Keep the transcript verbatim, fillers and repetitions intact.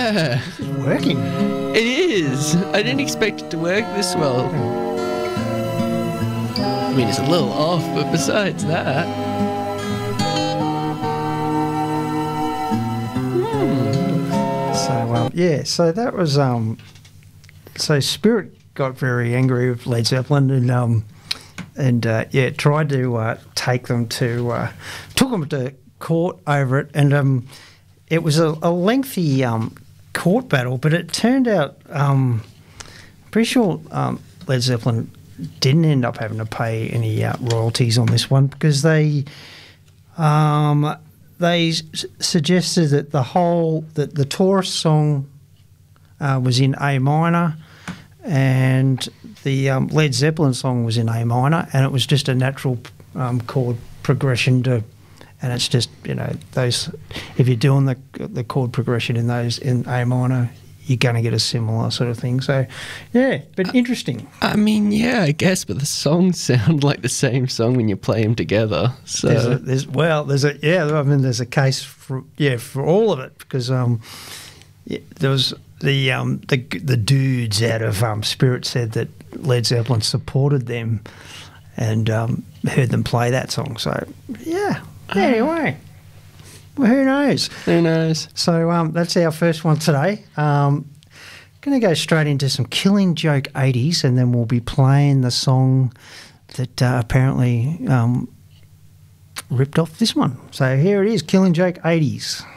Yeah. This is working. It is. I didn't expect it to work this well. I mean, it's a little off, but besides that... So um, yeah, so that was um, so Spirit got very angry with Led Zeppelin and um, and uh, yeah, tried to uh, take them to uh, took them to court over it, and um, it was a, a lengthy um, court battle, but it turned out um, pretty sure um, Led Zeppelin didn't end up having to pay any uh, royalties on this one because they. Um, They s- suggested that the whole that the Tourist song uh, was in A minor, and the um, Led Zeppelin song was in A minor, and it was just a natural um, chord progression to, and it's just you know those if you're doing the the chord progression in those in A minor, you're going to get a similar sort of thing. So, yeah, but interesting. I mean, yeah, I guess, but the songs sound like the same song when you play them together. So There's a, there's, well, there's a yeah. I mean, there's a case for yeah for all of it because um, yeah, there was the um the the dudes out of um Spirit said that Led Zeppelin supported them and um heard them play that song. So yeah. Anyway, well, who knows? Who knows? So um, that's our first one today. Um, going to go straight into some Killing Joke eighties, and then we'll be playing the song that uh, apparently um, ripped off this one. So here it is, Killing Joke eighties.